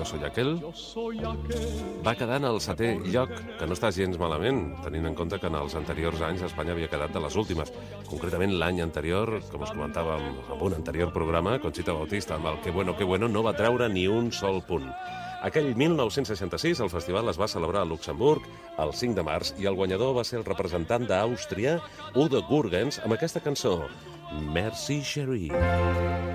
Jo soy aquel, va quedar en el 7è lloc, que no està gens malament, tenint en compte que en els anteriors anys Espanya havia quedat de les últimes. Concretament l'any anterior, com us comentàvem en un anterior programa, Conxita Bautista, amb el Que bueno, no va treure ni un sol punt. Aquell 1966 el festival es va celebrar a Luxemburg el 5 de març i el guanyador va ser el representant d'Àustria, Udo Jürgens, amb aquesta cançó, Merci Chérie.